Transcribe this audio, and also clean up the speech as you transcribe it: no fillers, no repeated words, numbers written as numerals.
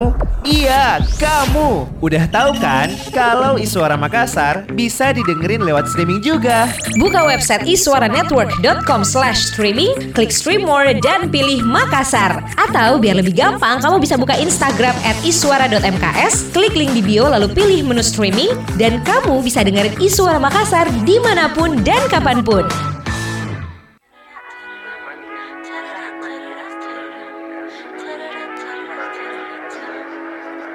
Iya, kamu. Udah tahu kan kalau Iswara Makassar bisa didengerin lewat streaming juga. Buka website iswaranetwork.com/streaming, klik stream more dan pilih Makassar. Atau biar lebih gampang, kamu bisa buka Instagram @iswara.mks, klik link di bio lalu pilih menu streaming dan kamu bisa dengerin Iswara Makassar dimanapun dan kapanpun.